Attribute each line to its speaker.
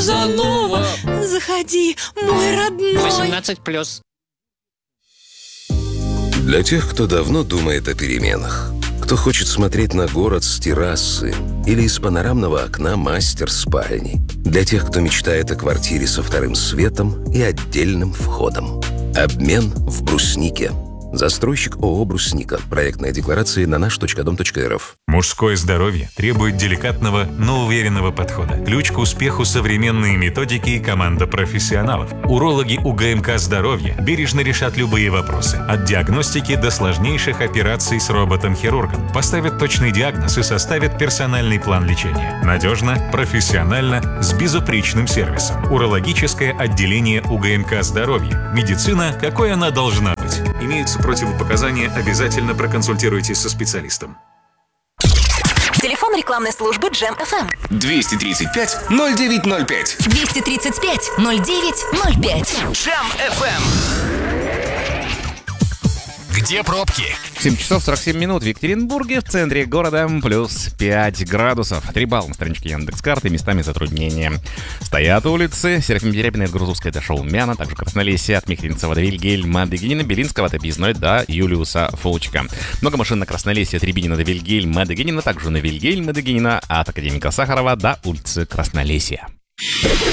Speaker 1: Казанова.
Speaker 2: Заходи, мой родной.
Speaker 1: 18+.
Speaker 3: Для тех, кто давно думает о переменах, кто хочет смотреть на город с террасы или из панорамного окна мастер-спальни, для тех, кто мечтает о квартире со вторым светом и отдельным входом. Обмен в Бруснике. Застройщик ООО «Брусника». Проектная декларация на наш.дом.рф.
Speaker 4: Мужское здоровье требует деликатного, но уверенного подхода. Ключ к успеху — современные методики и команда профессионалов. Урологи УГМК «Здоровье» бережно решат любые вопросы. От диагностики до сложнейших операций с роботом-хирургом. Поставят точный диагноз и составят персональный план лечения. Надежно, профессионально, с безупречным сервисом. Урологическое отделение УГМК «Здоровье». Медицина, какой она должна быть. Имеются противопоказания, обязательно проконсультируйтесь со специалистом.
Speaker 5: Телефон рекламной службы Джем FM.
Speaker 6: 235-0905.
Speaker 5: 235-0905.
Speaker 6: Джем FM. Где пробки?
Speaker 7: 7 часов 47 минут в Екатеринбурге, в центре города, плюс 5 градусов. 3 балла на страничке Яндекс.Карты, местами затруднения. Стоят улицы Серафима Дерябина от Грузовской до Шаумяна, также Краснолесье от Михринцева до Вильгельма, Дегинина, Белинского от Объездной до Юлиуса Фулчика. Много машин на Краснолесье от Рябинина до Вильгельма, Дегинина, также на Вильгельма, Дегинина от Академика Сахарова до улицы Краснолесья.